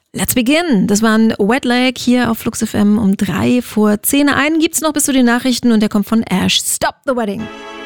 Let's begin. Das waren Wet Leg hier auf Flux FM um 3 vor 10. Einen gibt's noch bis zu den Nachrichten und der kommt von Ash. Stop the Wedding.